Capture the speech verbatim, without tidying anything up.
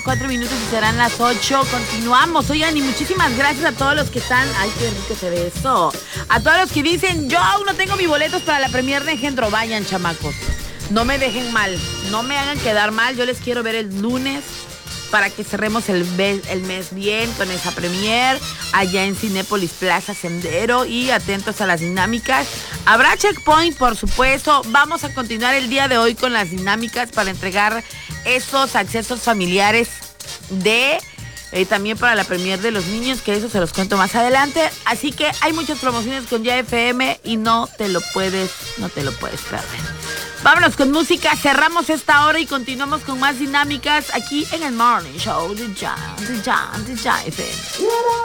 Cuatro minutos y serán las ocho. Continuamos. Oigan, y muchísimas gracias a todos los que están. Ay, qué rico se ve eso. A todos los que dicen, yo aún no tengo mis boletos para la premier de Engendro. Vayan, chamacos. No me dejen mal. No me hagan quedar mal. Yo les quiero ver el lunes para que cerremos el, be- el mes bien con esa premier allá en Cinépolis Plaza Sendero, y atentos a las dinámicas. Habrá checkpoint, por supuesto. Vamos a continuar el día de hoy con las dinámicas para entregar esos accesos familiares de eh, también para la premier de los niños, que eso se los cuento más adelante. Así que hay muchas promociones con Ya F M y no te lo puedes, no te lo puedes perder. Vámonos con música, cerramos esta hora y continuamos con más dinámicas aquí en el Morning Show de Ya, de Ya, de Ya F M.